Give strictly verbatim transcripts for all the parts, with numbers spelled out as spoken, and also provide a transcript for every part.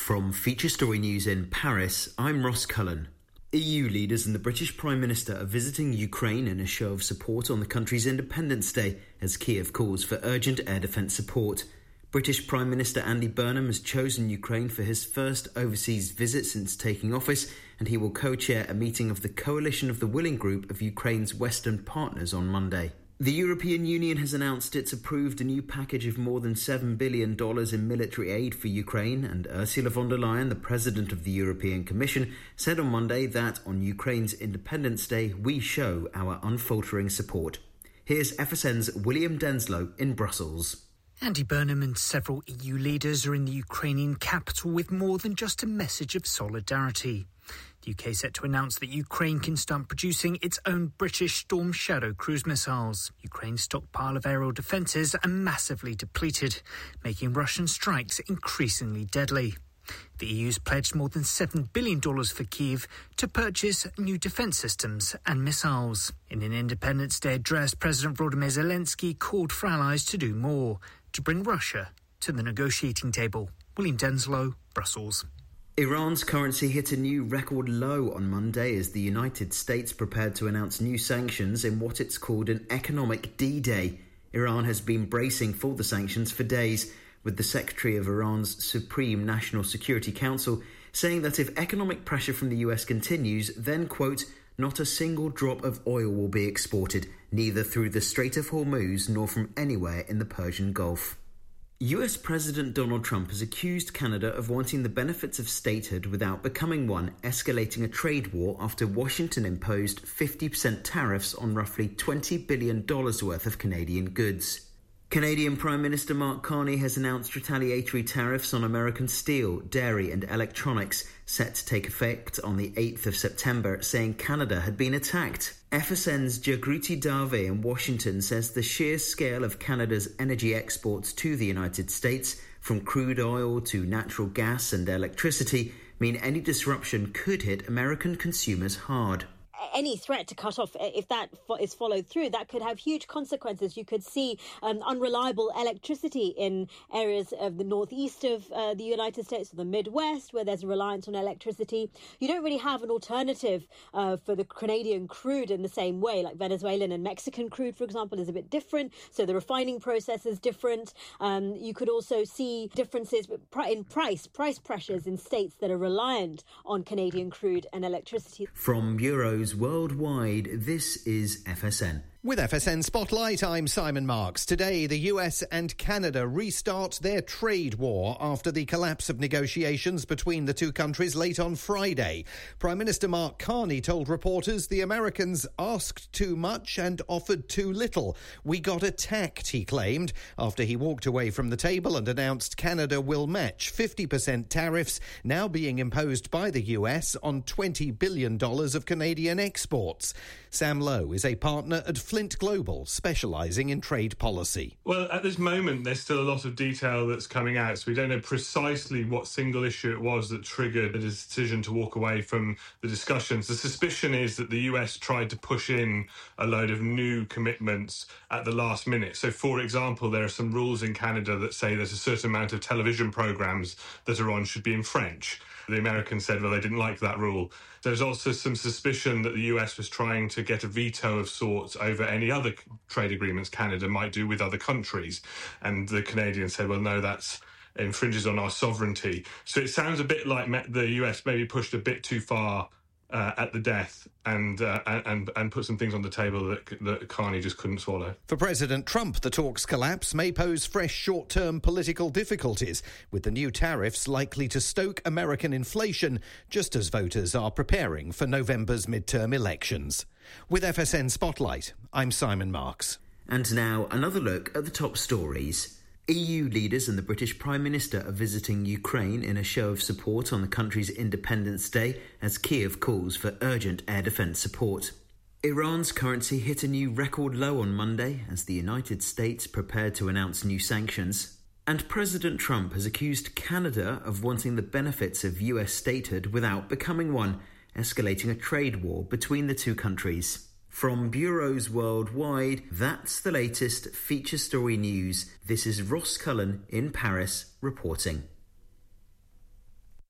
From Feature Story News in Paris, I'm Ross Cullen. E U leaders and the British Prime Minister are visiting Ukraine in a show of support on the country's Independence Day as Kiev calls for urgent air defence support. British Prime Minister Andy Burnham has chosen Ukraine for his first overseas visit since taking office, and he will co-chair a meeting of the Coalition of the Willing group of Ukraine's Western partners on Monday. The European Union has announced it's approved a new package of more than seven billion dollars in military aid for Ukraine, and Ursula von der Leyen, the President of the European Commission, said on Monday that on Ukraine's Independence Day we show our unfaltering support. Here's F S N's William Denslow in Brussels. Andy Burnham and several E U leaders are in the Ukrainian capital with more than just a message of solidarity. The U K set to announce that Ukraine can start producing its own British Storm Shadow cruise missiles. Ukraine's stockpile of aerial defences are massively depleted, making Russian strikes increasingly deadly. The E U's pledged more than seven billion dollars for Kyiv to purchase new defence systems and missiles. In an Independence Day address, President Volodymyr Zelensky called for allies to do more to bring Russia to the negotiating table. William Denslow, Brussels. Iran's currency hit a new record low on Monday as the United States prepared to announce new sanctions in what it's called an economic D-Day. Iran has been bracing for the sanctions for days, with the Secretary of Iran's Supreme National Security Council saying that if economic pressure from the U S continues, then, quote, not a single drop of oil will be exported, neither through the Strait of Hormuz nor from anywhere in the Persian Gulf. U S President Donald Trump has accused Canada of wanting the benefits of statehood without becoming one, escalating a trade war after Washington imposed fifty percent tariffs on roughly twenty billion dollars worth of Canadian goods. Canadian Prime Minister Mark Carney has announced retaliatory tariffs on American steel, dairy and electronics, set to take effect on the eighth of September, saying Canada had been attacked. F S N's Jagruti Dave in Washington says the sheer scale of Canada's energy exports to the United States, from crude oil to natural gas and electricity, mean any disruption could hit American consumers hard. Any threat to cut off, if that is followed through, that could have huge consequences. You could see um, unreliable electricity in areas of the northeast of uh, the United States or the Midwest, where there's a reliance on electricity. You don't really have an alternative uh, for the Canadian crude in the same way, like Venezuelan and Mexican crude, for example, is a bit different. So the refining process is different. Um, you could also see differences in price, price pressures in states that are reliant on Canadian crude and electricity. From bureaus worldwide, this is F S N. With F S N Spotlight, I'm Simon Marks. Today, the U S and Canada restart their trade war after the collapse of negotiations between the two countries late on Friday. Prime Minister Mark Carney told reporters the Americans asked too much and offered too little. We got attacked, he claimed, after he walked away from the table and announced Canada will match fifty percent tariffs now being imposed by the U S on twenty billion dollars of Canadian exports. Sam Lowe is a partner at Flint Global, specialising in trade policy. Well, at this moment, there's still a lot of detail that's coming out, so we don't know precisely what single issue it was that triggered the decision to walk away from the discussions. The suspicion is that the U S tried to push in a load of new commitments at the last minute. So, for example, there are some rules in Canada that say there's a certain amount of television programmes that are on should be in French. The Americans said, well, they didn't like that rule. There's also some suspicion that the U S was trying to get a veto of sorts over any other trade agreements Canada might do with other countries. And the Canadians said, well, no, that's infringes on our sovereignty. So it sounds a bit like the U S maybe pushed a bit too far Uh, at the death and, uh, and and put some things on the table that, that Carney just couldn't swallow. For President Trump, the talks' collapse may pose fresh short-term political difficulties, with the new tariffs likely to stoke American inflation just as voters are preparing for November's midterm elections. With F S N Spotlight, I'm Simon Marks. And now another look at the top stories. E U leaders and the British Prime Minister are visiting Ukraine in a show of support on the country's Independence Day as Kiev calls for urgent air defence support. Iran's currency hit a new record low on Monday as the United States prepared to announce new sanctions. And President Trump has accused Canada of wanting the benefits of U S statehood without becoming one, escalating a trade war between the two countries. From bureaus worldwide, that's the latest feature story news. This is Ross Cullen in Paris reporting.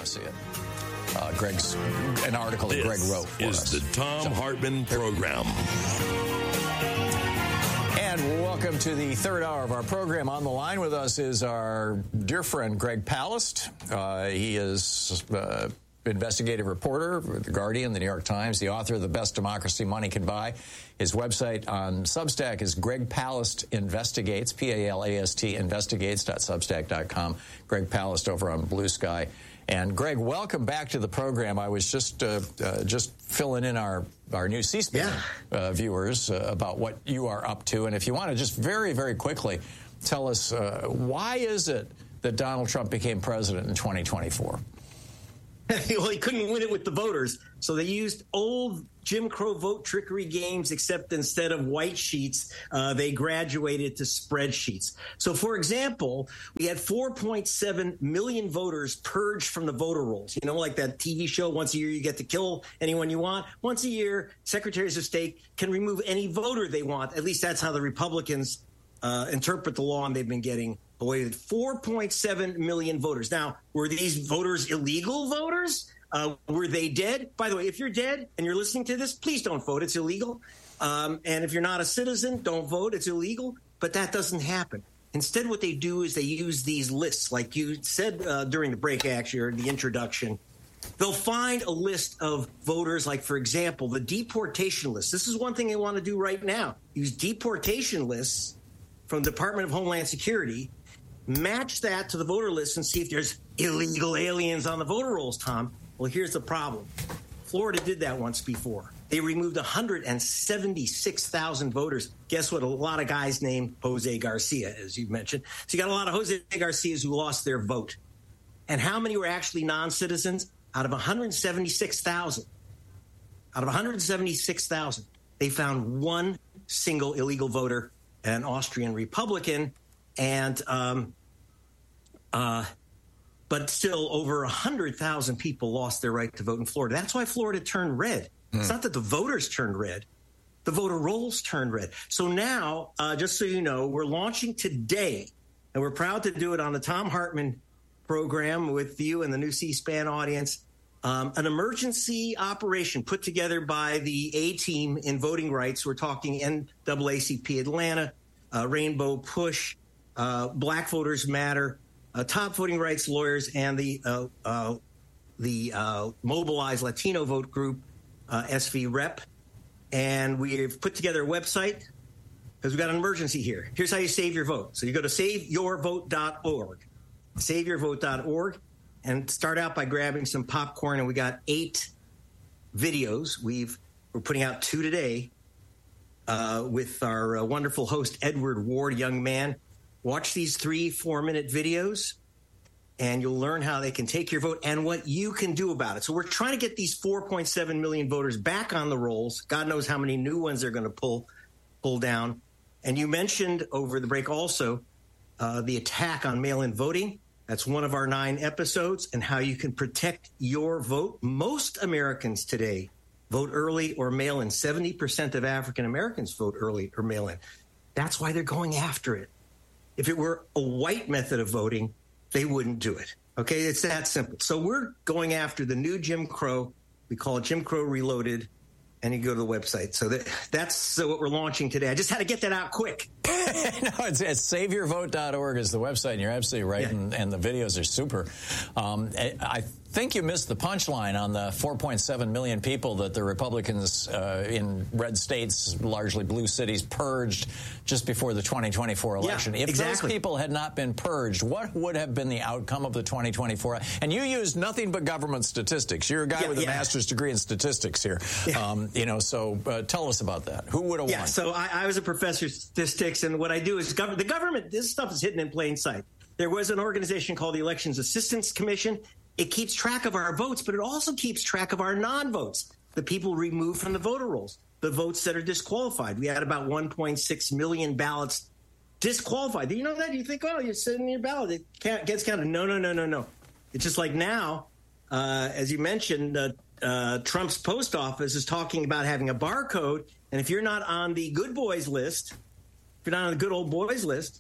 see it. Uh, Greg's an article that this Greg wrote for is us. the Tom so, Hartman Program. And welcome to the third hour of our program. On the line with us is our dear friend Greg Palast. Uh, he is uh, investigative reporter with The Guardian, The New York Times, the author of The Best Democracy Money Can Buy. His website on Substack is Greg Palast Investigates, P A L A S T, investigates dot substack dot com. Greg Palast over on Blue Sky. And Greg, welcome back to the program. I was just uh, uh, just filling in our, our new C-SPAN yeah. uh, viewers uh, about what you are up to. And if you want to just very, very quickly tell us, uh, why is it that Donald Trump became president in twenty twenty-four? Well, he couldn't win it with the voters, so they used old Jim Crow vote trickery games, except instead of white sheets, uh, they graduated to spreadsheets. So, for example, we had four point seven million voters purged from the voter rolls. You know, like that T V show, once a year you get to kill anyone you want. Once a year, secretaries of state can remove any voter they want. At least that's how the Republicans uh, interpret the law, and they've been getting away with four point seven million voters. Now, were these voters illegal voters? Uh, were they dead? By the way, if you're dead and you're listening to this, please don't vote. It's illegal. Um, and if you're not a citizen, don't vote. It's illegal. But that doesn't happen. Instead, what they do is they use these lists, like you said uh, during the break, actually, or the introduction. They'll find a list of voters, like, for example, the deportation list. This is one thing they want to do right now. Use deportation lists from the Department of Homeland Security, match that to the voter list and see if there's illegal aliens on the voter rolls, Tom. Well, here's the problem. Florida did that once before. They removed one hundred seventy-six thousand voters. Guess what? A lot of guys named Jose Garcia, as you mentioned. So you got a lot of Jose Garcias who lost their vote. And how many were actually non-citizens? Out of one hundred seventy-six thousand. Out of one hundred seventy-six thousand, they found one single illegal voter, an Austrian Republican, and um, uh, but still over one hundred thousand people lost their right to vote in Florida. That's why Florida turned red. Mm. It's not that the voters turned red. The voter rolls turned red. So now, uh, just so you know, we're launching today, and we're proud to do it on the Tom Hartman program with you and the new C-SPAN audience, um, an emergency operation put together by the A-team in voting rights. We're talking N double A C P Atlanta, uh, Rainbow Push, uh, Black Voters Matter, uh, top voting rights lawyers, and the uh, uh, the uh, Mobilized Latino Vote Group, uh, S V Rep. And we've put together a website because we've got an emergency here. Here's how you save your vote. So you go to save your vote dot org, save your vote dot org, and start out by grabbing some popcorn. And we got eight videos. We've we're putting out two today uh, with our uh, wonderful host Edward Ward, young man. Watch these three four-minute videos, and you'll learn how they can take your vote and what you can do about it. So we're trying to get these four point seven million voters back on the rolls. God knows how many new ones they're going to pull pull down. And you mentioned over the break also uh, the attack on mail-in voting. That's one of our nine episodes, and how you can protect your vote. Most Americans today vote early or mail-in. seventy percent of African Americans vote early or mail-in. That's why they're going after it. If it were a white method of voting, they wouldn't do it. Okay, it's that simple. So we're going after the new Jim Crow. We call it Jim Crow Reloaded, and you go to the website. So that, that's uh, what we're launching today. I just had to get that out quick. No, it's, it's save your vote dot org is the website, and you're absolutely right, yeah. and, and the videos are super. Um, I, I think you missed the punchline on the four point seven million people that the Republicans uh, in red states, largely blue cities, purged just before the twenty twenty-four election. Yeah, if exactly. those people had not been purged, what would have been the outcome of the twenty twenty-four? And you used nothing but government statistics. You're a guy yeah, with a yeah. master's degree in statistics here. Yeah. Um, you know, so uh, tell us about that. Who would have yeah, won? Yeah, so I, I was a professor of statistics, and what I do is gov- the government, this stuff is hidden in plain sight. There was an organization called the Elections Assistance Commission. It keeps track of our votes, but it also keeps track of our non-votes, the people removed from the voter rolls, the votes that are disqualified. We had about one point six million ballots disqualified. Do you know that? You think, oh, you're sitting in your ballot. It can't, gets counted. No, no, no, no, no. It's just like now, uh, as you mentioned, uh, uh, Trump's post office is talking about having a barcode. And if you're not on the good boys list, if you're not on the good old boys list,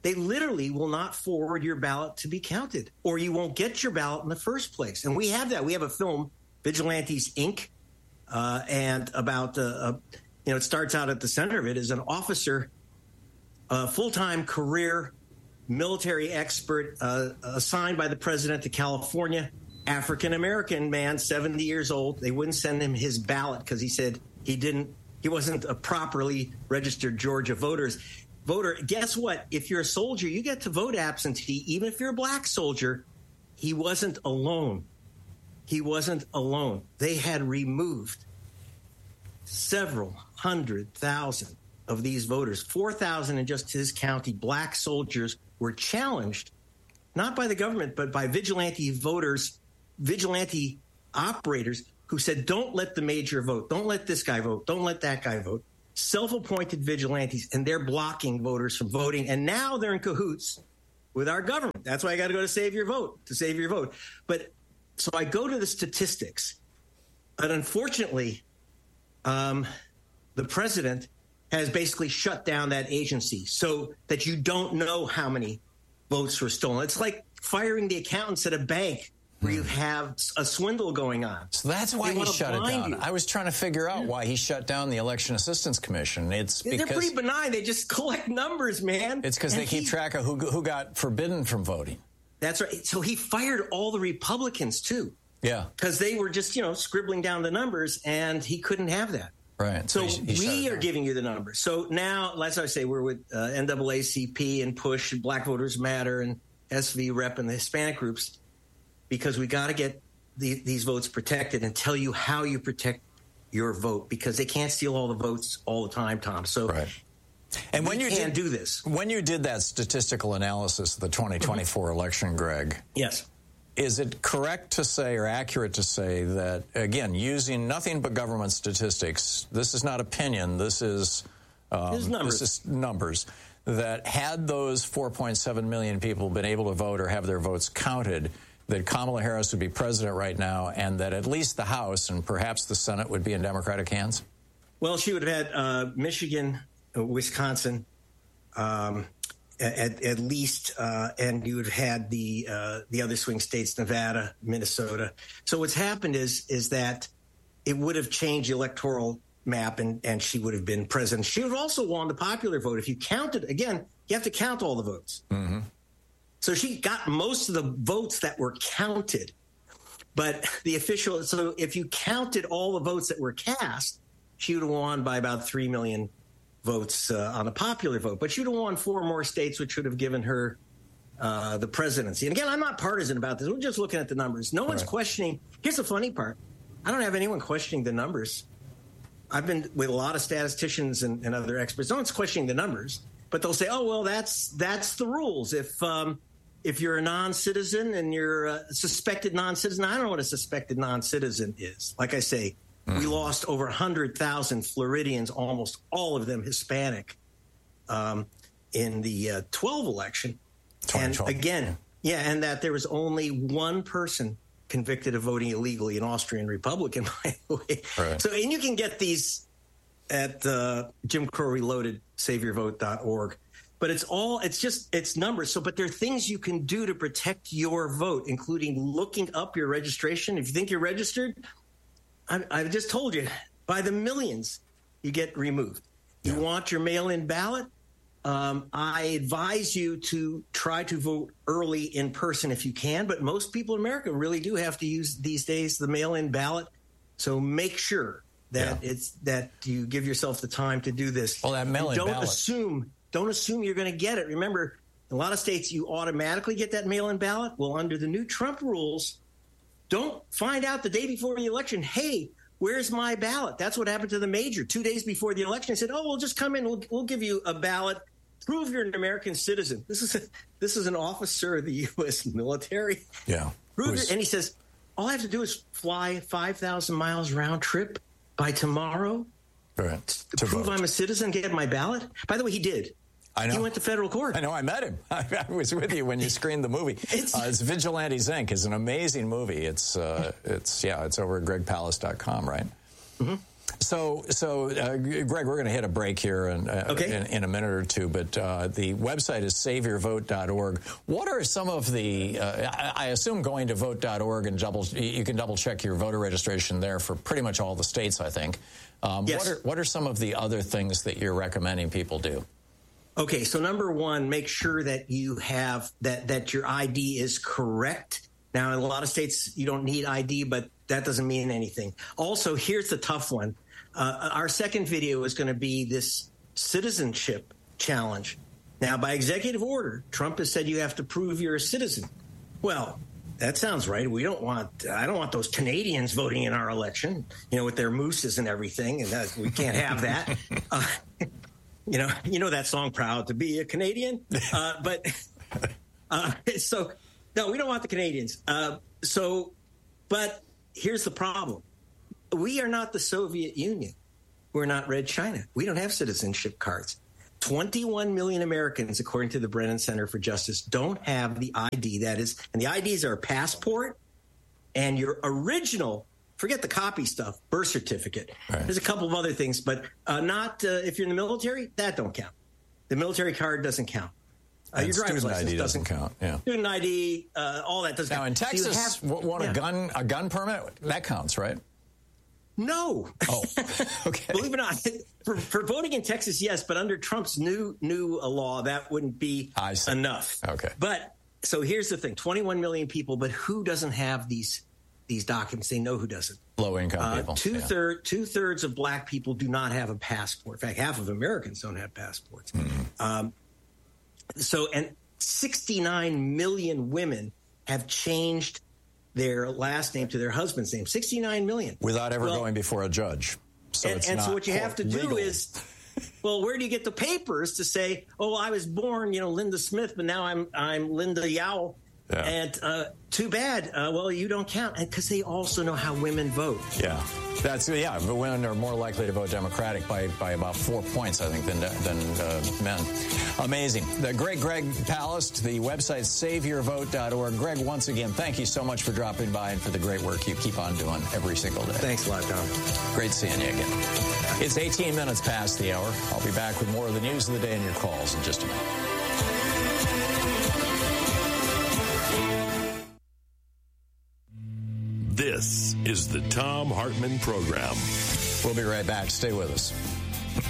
they literally will not forward your ballot to be counted, or you won't get your ballot in the first place. And we have that. We have a film, Vigilantes, Incorporated, uh, and about, uh, uh, you know, it starts out at the center of it is an officer, a full-time career military expert uh, assigned by the president to California, African-American man, seventy years old. They wouldn't send him his ballot because he said he didn't, he wasn't a properly registered Georgia voters. Voter, guess what? If you're a soldier, you get to vote absentee, even if you're a black soldier. He wasn't alone. He wasn't alone. They had removed several hundred thousand of these voters. four thousand in just his county, black soldiers were challenged, not by the government, but by vigilante voters, vigilante operators who said, don't let the major vote. Don't let this guy vote. Don't let that guy vote. Self-appointed vigilantes, and they're blocking voters from voting. And now they're in cahoots with our government. That's why I got to go to Save Your Vote, to save your vote. But so I go to the statistics. But unfortunately, um, the president has basically shut down that agency so that you don't know how many votes were stolen. It's like firing the accountants at a bank where you have a swindle going on. So that's why he shut it down. You. I was trying to figure out yeah. why he shut down the Election Assistance Commission. It's because they're pretty benign. They just collect numbers, man. It's because they keep he, track of who who got forbidden from voting. That's right. So he fired all the Republicans too. Yeah, because they were just you know scribbling down the numbers, and he couldn't have that. Right. So, so he, he we are giving you the numbers. So now, as I say, we're with uh, N double A C P and PUSH, and Black Voters Matter, and S V Rep, and the Hispanic groups, because we got to get the, these votes protected and tell you how you protect your vote, because they can't steal all the votes all the time, Tom. So, right. And when you can't did, do this, when you did that statistical analysis of the twenty twenty-four mm-hmm. election, Greg, yes. Is it correct to say or accurate to say that, again, using nothing but government statistics, this is not opinion, this is, um, this is numbers. This is numbers, that had those four point seven million people been able to vote or have their votes counted, that Kamala Harris would be president right now, and that at least the House and perhaps the Senate would be in Democratic hands? Well, she would have had uh, Michigan, uh, Wisconsin, um, At, at least, uh, and you would have had the uh, the other swing states, Nevada, Minnesota. So what's happened is is that it would have changed the electoral map, and, and she would have been president. She would have also won the popular vote. If you counted, again, you have to count all the votes. Mm-hmm. So she got most of the votes that were counted. But the official, so if you counted all the votes that were cast, she would have won by about three million votes uh, on a popular vote. But she'd have won four more states, which would have given her uh, the presidency. And again, I'm not partisan about this. We're just looking at the numbers. No one's right. questioning. Here's the funny part. I don't have anyone questioning the numbers. I've been with a lot of statisticians and, and other experts. No one's questioning the numbers, but they'll say, oh, well, that's that's the rules. If um, if you're a non-citizen and you're a suspected non-citizen, I don't know what a suspected non-citizen is. Like I say, we lost over one hundred thousand Floridians, almost all of them Hispanic, um, in the uh, twelve election. And again, yeah, and that there was only one person convicted of voting illegally, an Austrian Republican, by the way. Right. So, and you can get these at uh, Jim Crow Reloaded, save your vote dot org. But it's all, it's just, it's numbers. So, but there are things you can do to protect your vote, including looking up your registration. If you think you're registered, I, I've just told you, by the millions, you get removed. You yeah. want your mail-in ballot? Um, I advise you to try to vote early in person if you can, but most people in America really do have to use these days the mail-in ballot. So make sure that yeah. it's that you give yourself the time to do this. Well, that mail-in don't ballot. assume don't assume you're going to get it. Remember, in a lot of states you automatically get that mail-in ballot. Well, under the new Trump rules, don't find out the day before the election, hey, where's my ballot? That's what happened to the major. Two days before the election, they said, oh, we'll just come in. We'll, we'll give you a ballot. Prove you're an American citizen. This is a, this is an officer of the U S military. Yeah. Prove was... it. And he says, all I have to do is fly five thousand miles round trip by tomorrow right. to, to prove vote. I'm a citizen, get my ballot. By the way, he did. I know. He went to federal court. I know. I met him. I, I was with you when you screened the movie. It's, uh, it's Vigilantes Incorporated. It's an amazing movie. It's, uh, it's yeah, it's over at greg palast dot com, right? Mm-hmm. So, so uh, Greg, we're going to hit a break here in, uh, okay. in, in a minute or two, but uh, the website is save your vote dot org. What are some of the, uh, I, I assume going to vote dot org and double, you can double check your voter registration there for pretty much all the states, I think. Um, yes. What are, what are some of the other things that you're recommending people do? Okay, so number one, make sure that you have, that, that your I D is correct. Now, in a lot of states, you don't need I D, but that doesn't mean anything. Also, here's the tough one. Uh, our second video is going to be this citizenship challenge. Now, by executive order, Trump has said you have to prove you're a citizen. Well, that sounds right. We don't want, I don't want those Canadians voting in our election, you know, with their mooses and everything. And that, we can't have that. Uh, you know, you know that song, Proud to Be a Canadian. Uh, but uh, so, no, we don't want the Canadians. Uh, so, but here's the problem. We are not the Soviet Union. We're not Red China. We don't have citizenship cards. twenty-one million Americans, according to the Brennan Center for Justice, don't have the I D. That is, and the I Ds are a passport and your original, forget the copy stuff, birth certificate. Right. There's a couple of other things, but uh, not uh, if you're in the military, that don't count. The military card doesn't count. Uh, your driver's student license I D doesn't, doesn't count. Yeah. Student I D, uh, all that doesn't now, count. Now, in Texas, so have, want yeah. a gun a gun permit? That counts, right? No. Oh, okay. Believe it or not, for, for voting in Texas, yes, but under Trump's new new uh, law, that wouldn't be enough. Okay. But so here's the thing: twenty-one million people, but who doesn't have these these documents? They know who doesn't. Low income uh, people. Two yeah. third two thirds of black people do not have a passport. In fact, half of Americans don't have passports. Mm-hmm. Um, so and sixty-nine million women have changed their last name to their husband's name. sixty-nine million. Without ever well, going before a judge. So and it's and not so what you have to legal. do is, well, where do you get the papers to say, oh, I was born, you know, Linda Smith, but now I'm I'm Linda Yao. Yeah. And uh, too bad. Uh, well, you don't count. And because they also know how women vote. Yeah. That's, yeah, but women are more likely to vote Democratic by, by about four points, I think, than than uh, men. Amazing. The great Greg Palast, the website save your vote dot org. Greg, once again, thank you so much for dropping by and for the great work you keep on doing every single day. Thanks a lot, Tom. Great seeing you again. It's eighteen minutes past the hour. I'll be back with more of the news of the day and your calls in just a minute. This is the Thom Hartmann Program. We'll be right back. Stay with us.